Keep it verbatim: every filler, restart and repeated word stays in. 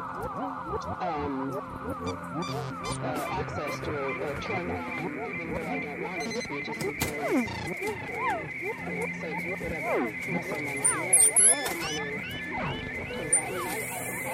um, uh, access to or, or turn on, even though I don't want it to be, just because, um, so whatever muscle memory, neural, neural memory, because I, I, I